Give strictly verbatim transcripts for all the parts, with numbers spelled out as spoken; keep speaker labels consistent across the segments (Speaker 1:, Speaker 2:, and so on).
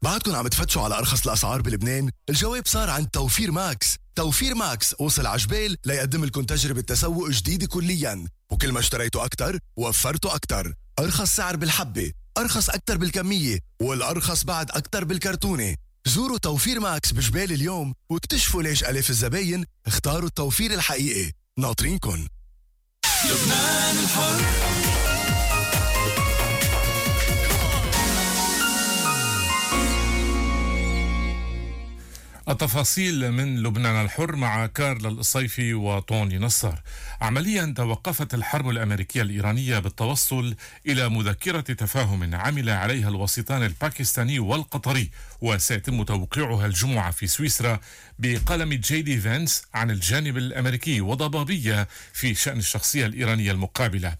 Speaker 1: بعدكم عم تفتشوا على أرخص الأسعار بلبنان؟ الجواب صار عند توفير ماكس. توفير ماكس وصل عجبال ليقدم لكم تجربة تسوق جديدة كلياً، وكل ما اشتريتوا أكتر وفرتوا أكتر. أرخص سعر بالحبة، أرخص أكتر بالكمية، والأرخص بعد أكتر بالكرتونة. زوروا توفير ماكس بجبال اليوم واكتشفوا ليش ألاف الزباين اختاروا التوفير الحقيقي. ناطرينكن.
Speaker 2: لبنان الحر. التفاصيل من لبنان الحر مع كارلا القصيفي وطوني نصر. عمليا توقفت الحرب الأمريكية الإيرانية بالتوصل إلى مذكرة تفاهم عمل عليها الوسيطان الباكستاني والقطري، وسيتم توقيعها الجمعة في سويسرا بقلم جي دي فانس عن الجانب الأمريكي وضبابية في شأن الشخصية الإيرانية المقابلة.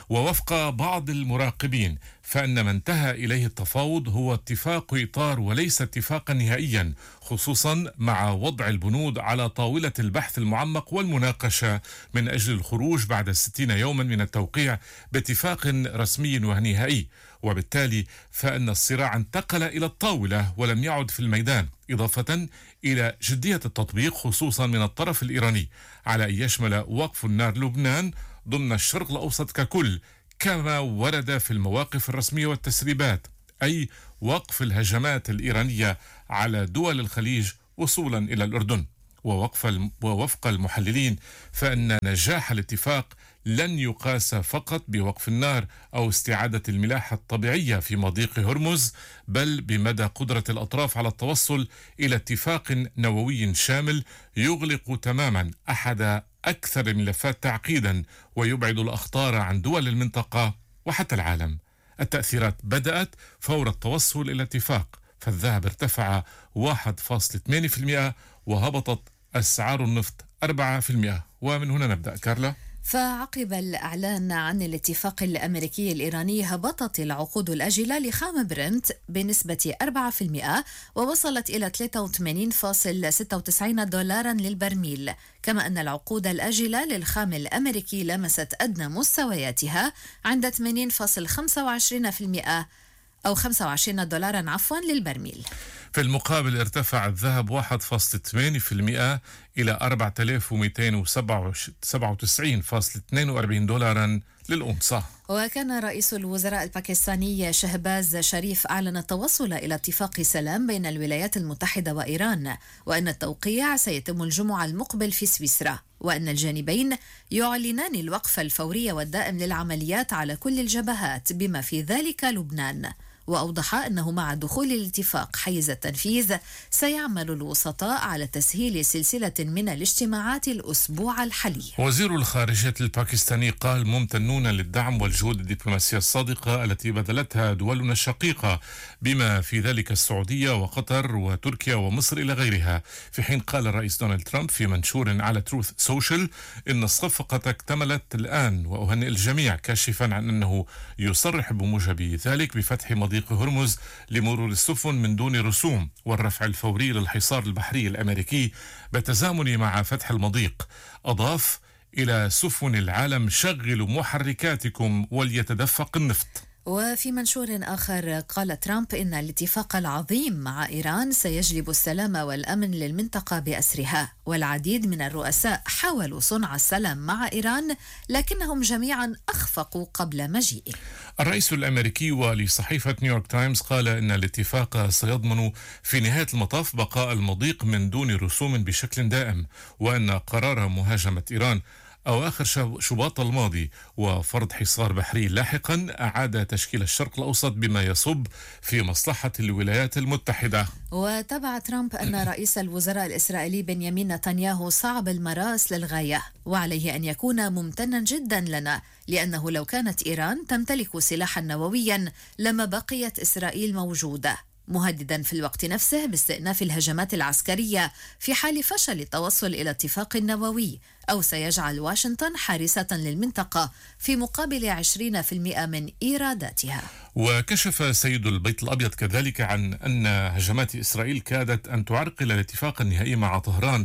Speaker 2: ووفق بعض المراقبين فإن ما انتهى إليه التفاوض هو اتفاق إطار وليس اتفاقا نهائيا، خصوصا مع وضع البنود على طاولة البحث المعمق والمناقشة من أجل الخروج بعد ستين يوما من التوقيع باتفاق رسمي ونهائي. وبالتالي فإن الصراع انتقل إلى الطاولة ولم يعد في الميدان، إضافة إلى جدية التطبيق خصوصا من الطرف الإيراني على أن يشمل وقف النار لبنان ضمن الشرق الأوسط ككل، كما ورد في المواقف الرسمية والتسريبات، أي وقف الهجمات الإيرانية على دول الخليج وصولا إلى الأردن. ووقف ووفق المحللين فإن نجاح الاتفاق لن يقاس فقط بوقف النار أو استعادة الملاحة الطبيعية في مضيق هرمز، بل بمدى قدرة الأطراف على التوصل إلى اتفاق نووي شامل يغلق تماما أحد أكثر الملفات تعقيدا ويبعد الأخطار عن دول المنطقة وحتى العالم. التأثيرات بدأت فور التوصل إلى اتفاق، فالذهب ارتفع واحد فاصلة ثمانية بالمئة وهبطت أسعار النفط أربعة بالمئة. ومن هنا نبدأ كارلا.
Speaker 3: فعقب الإعلان عن الاتفاق الأمريكي الإيراني هبطت العقود الآجلة لخام برنت بنسبة أربعة بالمئة ووصلت إلى ثلاثة وثمانين فاصلة ستة وتسعين دولارا للبرميل، كما أن العقود الآجلة للخام الأمريكي لمست أدنى مستوياتها عند ثمانين فاصلة خمسة وعشرين بالمئة أو خمسة وعشرين دولارا عفوا للبرميل.
Speaker 2: في المقابل ارتفع الذهب واحد فاصلة ثمانية بالمئة إلى أربعة آلاف ومئتين وسبعة وتسعين فاصلة اثنين وأربعين دولارا للأونصة.
Speaker 3: وكان رئيس الوزراء الباكستاني شهباز شريف أعلن التوصل إلى اتفاق سلام بين الولايات المتحدة وإيران، وأن التوقيع سيتم الجمعة المقبل في سويسرا، وأن الجانبين يعلنان الوقف الفوري والدائم للعمليات على كل الجبهات بما في ذلك لبنان. وأوضح أنه مع دخول الاتفاق حيز التنفيذ سيعمل الوسطاء على تسهيل سلسلة من الاجتماعات الأسبوع الحالي.
Speaker 2: وزير الخارجية الباكستاني قال ممتنون للدعم والجهود الدبلوماسية الصادقة التي بذلتها دولنا الشقيقة بما في ذلك السعودية وقطر وتركيا ومصر إلى غيرها، في حين قال الرئيس دونالد ترامب في منشور على تروث سوشيال إن الصفقة اكتملت الآن وأهنئ الجميع، كاشفا عن أنه يصرح بموجب ذلك بفتح مضيق هرمز لمرور السفن من دون رسوم والرفع الفوري للحصار البحري الأمريكي بالتزامن مع فتح المضيق. أضاف إلى سفن العالم شغلوا محركاتكم وليتدفق النفط.
Speaker 3: وفي منشور آخر قال ترامب إن الاتفاق العظيم مع إيران سيجلب السلام والأمن للمنطقة بأسرها، والعديد من الرؤساء حاولوا صنع السلام مع إيران لكنهم جميعا أخفقوا قبل مجيئه.
Speaker 2: الرئيس الأمريكي ولصحيفة نيويورك تايمز قال إن الاتفاق سيضمن في نهاية المطاف بقاء المضيق من دون رسوم بشكل دائم، وأن قرار مهاجمة إيران أواخر شباط الماضي وفرض حصار بحري لاحقا أعاد تشكيل الشرق الأوسط بما يصب في مصلحة الولايات المتحدة.
Speaker 3: وتابع ترامب أن رئيس الوزراء الإسرائيلي بنيامين نتنياهو صعب المراس للغاية، وعليه أن يكون ممتنا جدا لنا، لأنه لو كانت إيران تمتلك سلاحا نوويا لما بقيت إسرائيل موجودة، مهددا في الوقت نفسه باستئناف الهجمات العسكرية في حال فشل التوصل إلى اتفاق نووي، أو سيجعل واشنطن حارسة للمنطقة في مقابل عشرين بالمئة من إيراداتها.
Speaker 2: وكشف سيد البيت الأبيض كذلك عن أن هجمات إسرائيل كادت أن تعرقل الاتفاق النهائي مع طهران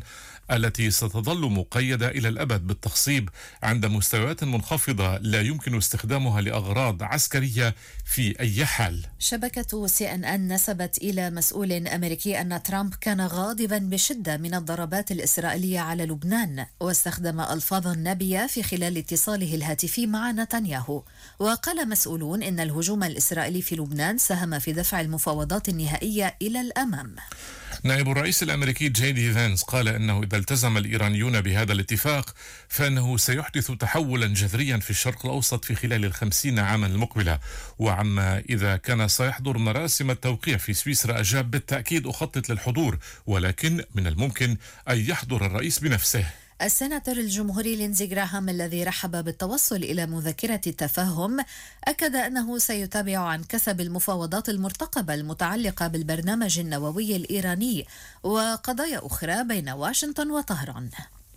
Speaker 2: التي ستظل مقيدة إلى الأبد بالتخصيب عند مستويات منخفضة لا يمكن استخدامها لأغراض عسكرية في أي حال.
Speaker 3: شبكة سي إن إن نسبت إلى مسؤول أمريكي أن ترامب كان غاضبا بشدة من الضربات الإسرائيلية على لبنان، واستخدم ألفاظا نابية في خلال اتصاله الهاتفي مع نتنياهو. وقال مسؤولون إن الهجوم الإسرائيلي في لبنان ساهم في دفع المفاوضات النهائية إلى الأمام.
Speaker 2: نائب الرئيس الأمريكي جي دي فانس قال أنه إذا التزم الإيرانيون بهذا الاتفاق فإنه سيحدث تحولا جذريا في الشرق الأوسط في خلال الخمسين عاما المقبلة. وعما إذا كان سيحضر مراسم التوقيع في سويسرا، أجاب: بالتأكيد أخطط للحضور، ولكن من الممكن أن يحضر الرئيس بنفسه.
Speaker 3: السيناتور الجمهوري لينزي غراهام الذي رحب بالتوصل إلى مذكرة التفاهم أكد أنه سيتابع عن كسب المفاوضات المرتقبة المتعلقة بالبرنامج النووي الإيراني وقضايا أخرى بين واشنطن وطهران.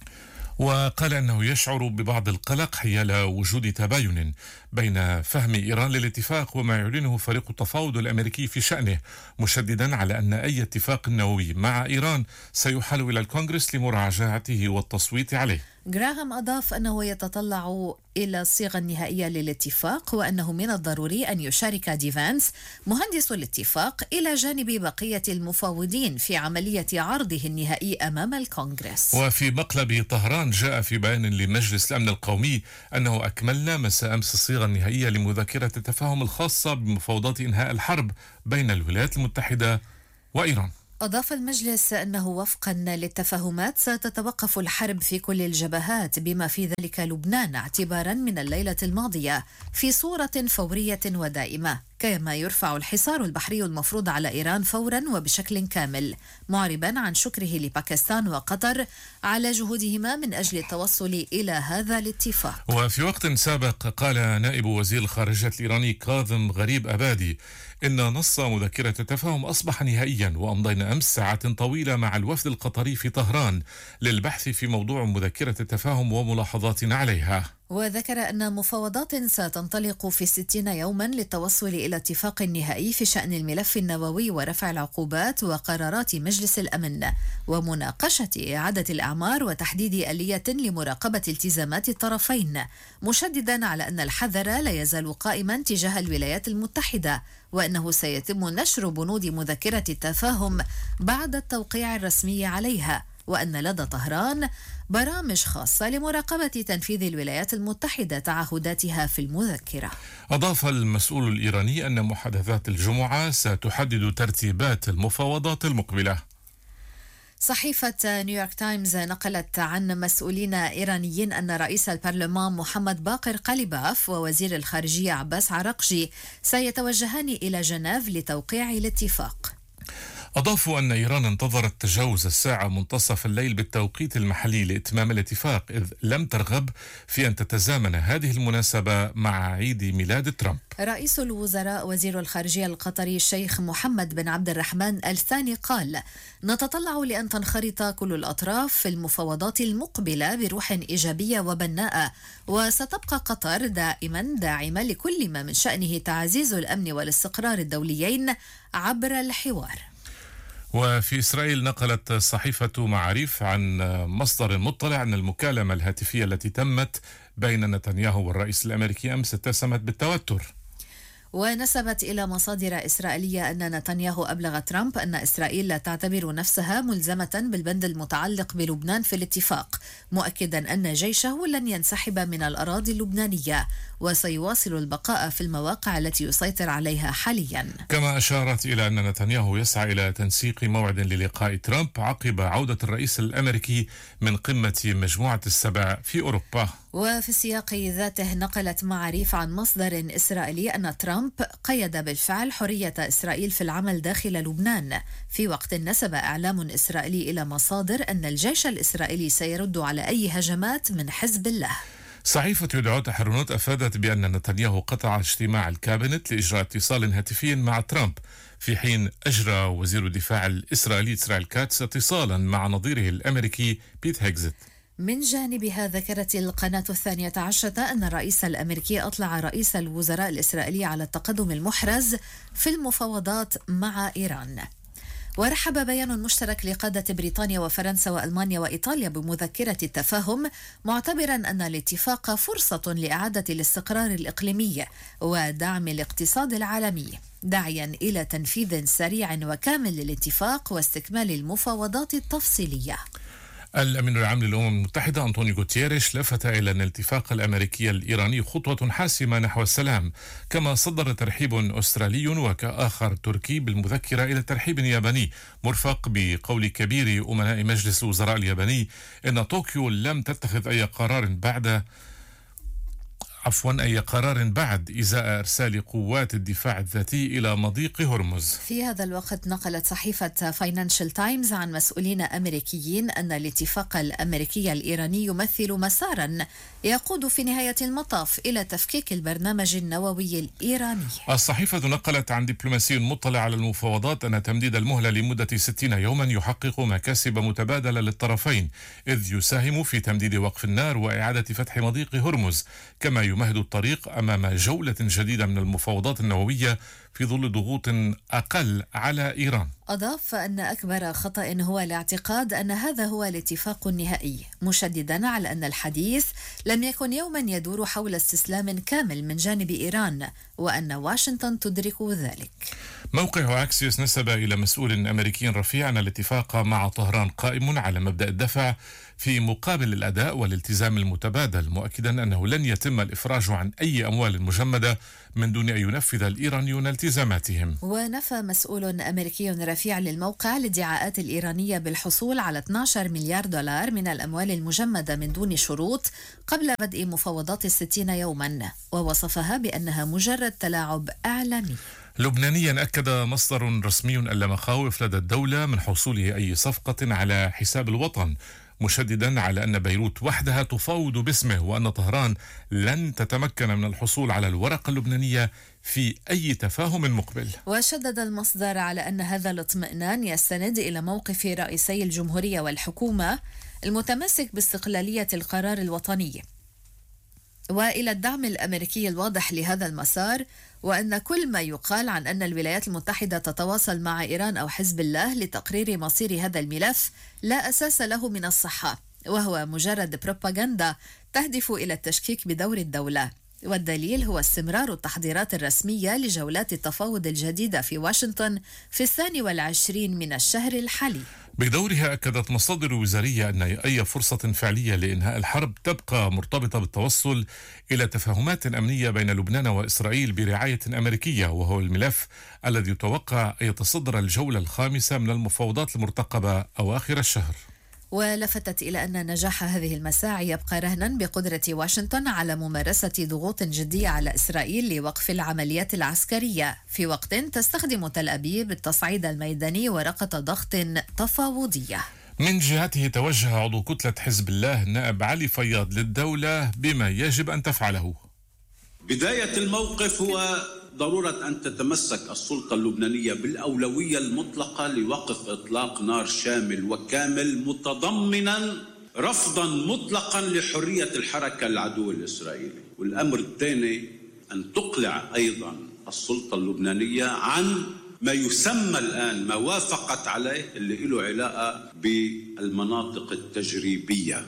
Speaker 2: وقال أنه يشعر ببعض القلق حيال وجود تباين بين فهم إيران للاتفاق وما يعلنه فريق التفاوض الأمريكي في شأنه، مشددا على أن أي اتفاق نووي مع إيران سيحال إلى الكونغرس لمراجعته والتصويت عليه.
Speaker 3: غراهام أضاف أنه يتطلع إلى الصيغة النهائية للاتفاق، وأنه من الضروري أن يشارك دي فانس مهندس الاتفاق إلى جانب بقية المفاوضين في عملية عرضه النهائي أمام الكونغرس.
Speaker 2: وفي مقلب طهران جاء في بيان لمجلس الأمن القومي أنه أكملنا مساء أمس الصيغة النهائية لمذكرة التفاهم الخاصة بمفاوضات إنهاء الحرب بين الولايات المتحدة وإيران.
Speaker 3: أضاف المجلس أنه وفقا للتفاهمات ستتوقف الحرب في كل الجبهات بما في ذلك لبنان اعتبارا من الليلة الماضية في صورة فورية ودائمة، كما يرفع الحصار البحري المفروض على إيران فورا وبشكل كامل، معربا عن شكره لباكستان وقطر على جهودهما من أجل التوصل إلى هذا الاتفاق.
Speaker 2: وفي وقت سابق قال نائب وزير الخارجية الإيراني كاظم غريب أبادي إن نص مذكرة التفاهم أصبح نهائيا، وأمضينا أمس ساعات طويلة مع الوفد القطري في طهران للبحث في موضوع مذكرة التفاهم وملاحظاتنا عليها.
Speaker 3: وذكر أن مفاوضات ستنطلق في ستين يوما للتوصل إلى اتفاق نهائي في شأن الملف النووي ورفع العقوبات وقرارات مجلس الأمن ومناقشة إعادة الأعمار وتحديد آلية لمراقبة التزامات الطرفين، مشددا على أن الحذر لا يزال قائما تجاه الولايات المتحدة، وأنه سيتم نشر بنود مذكرة التفاهم بعد التوقيع الرسمي عليها، وأن لدى طهران برامج خاصة لمراقبة تنفيذ الولايات المتحدة تعهداتها في المذكرة.
Speaker 2: أضاف المسؤول الإيراني أن محادثات الجمعة ستحدد ترتيبات المفاوضات المقبلة.
Speaker 3: صحيفة نيويورك تايمز نقلت عن مسؤولين إيرانيين أن رئيس البرلمان محمد باقر قليباف ووزير الخارجية عباس عراقجي سيتوجهان إلى جنيف لتوقيع الاتفاق.
Speaker 2: أضافوا أن إيران انتظرت تجاوز الساعة منتصف الليل بالتوقيت المحلي لإتمام الاتفاق، إذ لم ترغب في أن تتزامن هذه المناسبة مع عيد ميلاد ترامب.
Speaker 3: رئيس الوزراء وزير الخارجية القطري الشيخ محمد بن عبد الرحمن الثاني قال: نتطلع لأن تنخرط كل الأطراف في المفاوضات المقبلة بروح إيجابية وبناءة، وستبقى قطر دائما داعمة لكل ما من شأنه تعزيز الأمن والاستقرار الدوليين عبر الحوار.
Speaker 2: وفي إسرائيل نقلت صحيفة معاريف عن مصدر مطلع أن المكالمة الهاتفية التي تمت بين نتنياهو والرئيس الأمريكي أمس اتسمت بالتوتر.
Speaker 3: ونسبت إلى مصادر إسرائيلية أن نتنياهو أبلغ ترامب أن إسرائيل لا تعتبر نفسها ملزمة بالبند المتعلق بلبنان في الاتفاق، مؤكدا أن جيشه لن ينسحب من الأراضي اللبنانية وسيواصل البقاء في المواقع التي يسيطر عليها حاليا.
Speaker 2: كما أشارت إلى أن نتنياهو يسعى إلى تنسيق موعد للقاء ترامب عقب عودة الرئيس الأمريكي من قمة مجموعة السبع في أوروبا.
Speaker 3: وفي السياق ذاته نقلت معاريف عن مصدر إسرائيلي أن ترامب قيد بالفعل حرية إسرائيل في العمل داخل لبنان، في وقت نسب إعلام إسرائيلي إلى مصادر أن الجيش الإسرائيلي سيرد على أي هجمات من حزب الله.
Speaker 2: صحيفة يدعوت حرونوت أفادت بأن نتنياهو قطع اجتماع الكابينت لإجراء اتصال هاتفي مع ترامب، في حين أجرى وزير الدفاع الإسرائيلي إسرائيل كاتس اتصالا مع نظيره الأمريكي بيت هيكزت.
Speaker 3: من جانبها ذكرت القناة الثانية عشرة أن الرئيس الأمريكي أطلع رئيس الوزراء الإسرائيلي على التقدم المحرز في المفاوضات مع إيران. ورحب بيان مشترك لقادة بريطانيا وفرنسا وألمانيا وإيطاليا بمذكرة التفاهم، معتبرا أن الاتفاق فرصة لإعادة الاستقرار الإقليمي ودعم الاقتصاد العالمي، داعيا إلى تنفيذ سريع وكامل للاتفاق واستكمال المفاوضات التفصيلية.
Speaker 2: الأمين العام للأمم المتحدة أنطونيو غوتيريش لفت إلى أن الاتفاق الأمريكي الإيراني خطوة حاسمة نحو السلام، كما صدر ترحيب أسترالي وكآخر تركي بالمذكرة إلى ترحيب ياباني مرفق بقول كبير أمناء مجلس الوزراء الياباني إن طوكيو لم تتخذ أي قرار بعد عفوا أي قرار بعد إزاء إرسال قوات الدفاع الذاتي إلى مضيق هرمز.
Speaker 3: في هذا الوقت نقلت صحيفة فاينانشال تايمز عن مسؤولين أمريكيين أن الاتفاق الأمريكي الإيراني يمثل مسارا يقود في نهاية المطاف إلى تفكيك البرنامج النووي الإيراني.
Speaker 2: الصحيفة نقلت عن دبلوماسي مطلع على المفاوضات أن تمديد المهلة لمدة ستين يوما يحقق مكاسب متبادلة للطرفين، إذ يساهم في تمديد وقف النار وإعادة فتح مضيق هرمز، كما يمهد الطريق أمام جولة جديدة من المفاوضات النووية في ظل ضغوط أقل على إيران.
Speaker 3: أضاف أن أكبر خطأ هو الاعتقاد أن هذا هو الاتفاق النهائي، مشددا على أن الحديث لم يكن يوما يدور حول استسلام كامل من جانب إيران، وأن واشنطن تدرك ذلك.
Speaker 2: موقع أكسيوس نسب إلى مسؤول أمريكي رفيع أن الاتفاق مع طهران قائم على مبدأ الدفع في مقابل الأداء والالتزام المتبادل، مؤكدا أنه لن يتم الإفراج عن أي أموال مجمدة من دون أن ينفذ الإيرانيون التزاماتهم.
Speaker 3: ونفى مسؤول أمريكي رفيع للموقع الادعاءات الإيرانية بالحصول على اثني عشر مليار دولار من الأموال المجمدة من دون شروط قبل بدء مفاوضات الستين يوما، ووصفها بأنها مجرد تلاعب إعلامي.
Speaker 2: لبنانيا أكد مصدر رسمي أن لا مخاوف لدى الدولة من حصوله أي صفقة على حساب الوطن، مشددا على أن بيروت وحدها تفاوض باسمه، وأن طهران لن تتمكن من الحصول على الورقة اللبنانية في أي تفاهم مقبل.
Speaker 3: وشدد المصدر على أن هذا الاطمئنان يستند إلى موقف رئيسي الجمهورية والحكومة المتمسك باستقلالية القرار الوطني، وإلى الدعم الأمريكي الواضح لهذا المسار، وأن كل ما يقال عن أن الولايات المتحدة تتواصل مع إيران أو حزب الله لتقرير مصير هذا الملف لا أساس له من الصحة، وهو مجرد بروباغندا تهدف إلى التشكيك بدور الدولة. والدليل هو استمرار التحضيرات الرسمية لجولات التفاوض الجديدة في واشنطن في الثاني والعشرين من الشهر الحالي.
Speaker 2: بدورها أكدت مصادر وزارية أن أي فرصة فعلية لإنهاء الحرب تبقى مرتبطة بالتوصل إلى تفاهمات أمنية بين لبنان وإسرائيل برعاية أمريكية، وهو الملف الذي يتوقع أن يتصدر الجولة الخامسة من المفاوضات المرتقبة أواخر الشهر.
Speaker 3: ولفتت إلى أن نجاح هذه المساعي يبقى رهنا بقدرة واشنطن على ممارسة ضغوط جدية على إسرائيل لوقف العمليات العسكرية، في وقت تستخدم تل أبيب التصعيد الميداني ورقة ضغط تفاوضية.
Speaker 2: من جهته توجه عضو كتلة حزب الله النائب علي فياض للدولة بما يجب أن تفعله.
Speaker 4: بداية الموقف هو ضرورة أن تتمسك السلطة اللبنانية بالأولوية المطلقة لوقف إطلاق نار شامل وكامل، متضمنا رفضا مطلقا لحرية الحركة العدو الإسرائيلي. والأمر الثاني أن تقلع أيضا السلطة اللبنانية عن ما يسمى الآن ما وافقت عليه اللي له علاقة بالمناطق التجريبية.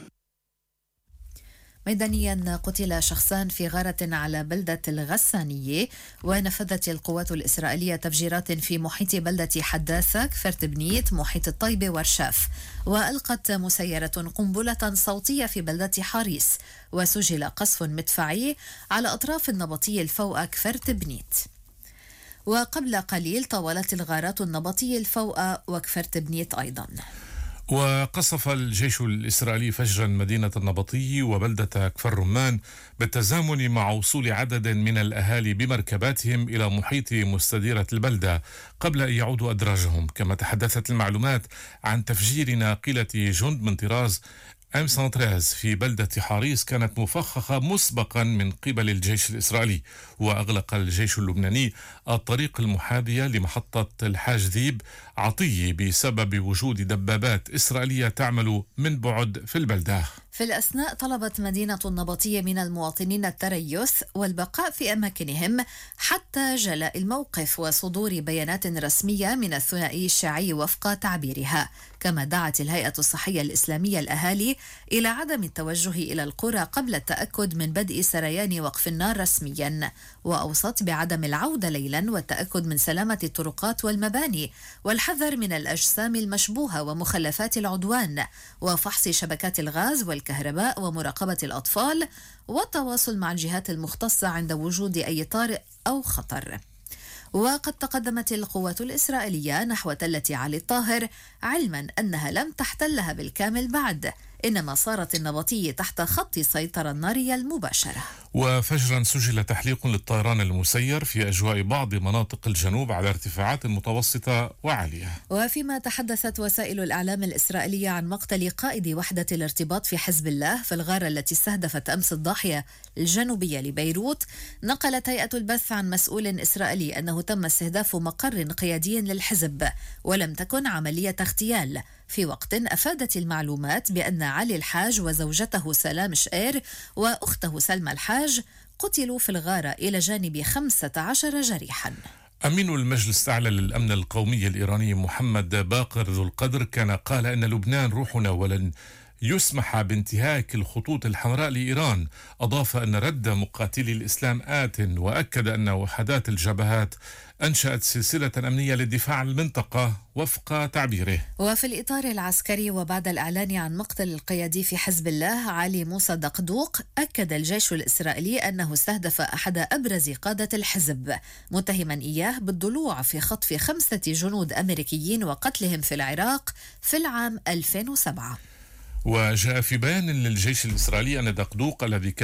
Speaker 3: ميدانيا قتل شخصان في غارة على بلدة الغسانية، ونفذت القوات الإسرائيلية تفجيرات في محيط بلدة حداثة كفرت بنيت محيط الطيبة ورشاف، وألقت مسيرة قنبلة صوتية في بلدة حاريس، وسجل قصف مدفعي على أطراف النبطي الفوق كفرت بنيت. وقبل قليل طاولت الغارات النبطي الفوق وكفرت بنيت أيضا.
Speaker 2: وقصف الجيش الإسرائيلي فجرا مدينة النبطي وبلدة كفر رمان بالتزامن مع وصول عدد من الأهالي بمركباتهم إلى محيط مستديرة البلدة قبل أن يعودوا أدراجهم. كما تحدثت المعلومات عن تفجير ناقلة جند من طراز إم مية وثلاثة في بلدة حاريس كانت مفخخة مسبقا من قبل الجيش الإسرائيلي. وأغلق الجيش اللبناني الطريق المحاذية لمحطة الحاج ذيب عطية بسبب وجود دبابات إسرائيلية تعمل من بعد في البلدة.
Speaker 3: في الأثناء طلبت مدينة النبطية من المواطنين التريث والبقاء في أماكنهم حتى جلاء الموقف وصدور بيانات رسمية من الثنائي الشيعي وفق تعبيرها. كما دعت الهيئة الصحية الإسلامية الأهالي إلى عدم التوجه إلى القرى قبل التأكد من بدء سريان وقف النار رسميا، وأوصت بعدم العودة ليلا والتأكد من سلامة الطرقات والمباني والحذر من الأجسام المشبوهة ومخلفات العدوان وفحص شبكات الغاز والكهرباء ومراقبة الأطفال والتواصل مع الجهات المختصة عند وجود أي طارئ أو خطر. وقد تقدمت القوات الإسرائيلية نحو تلة علي الطاهر علما أنها لم تحتلها بالكامل بعد، إنما صارت النبطية تحت خط السيطرة النارية المباشرة.
Speaker 2: وفجرا سجل تحليق للطيران المسير في أجواء بعض مناطق الجنوب على ارتفاعات متوسطة وعالية.
Speaker 3: وفيما تحدثت وسائل الإعلام الإسرائيلية عن مقتل قائد وحدة الارتباط في حزب الله في الغارة التي استهدفت أمس الضاحية الجنوبية لبيروت، نقلت هيئة البث عن مسؤول إسرائيلي أنه تم استهداف مقر قيادي للحزب ولم تكن عملية اغتيال، في وقت أفادت المعلومات بأن علي الحاج وزوجته سلام شقير وأخته سلمى الحاج قتلوا في الغارة إلى جانب خمسة عشر جريحا.
Speaker 2: أمين المجلس الأعلى للأمن القومي الإيراني محمد باقر ذو القدر كان قال إن لبنان روحنا ولن يسمح بانتهاك الخطوط الحمراء لإيران. أضاف أن رد مقاتلي الإسلام آت، وأكد أن وحدات الجبهات أنشأت سلسلة أمنية للدفاع عن المنطقة وفق تعبيره.
Speaker 3: وفي الإطار العسكري وبعد الإعلان عن مقتل القيادي في حزب الله علي موسى دقدوق، أكد الجيش الإسرائيلي أنه استهدف أحد أبرز قادة الحزب متهما إياه بالضلوع في خطف خمسة جنود أمريكيين وقتلهم في العراق في العام ألفين وسبعة.
Speaker 2: وجاء في بيان للجيش الإسرائيلي أن دقدوق الذي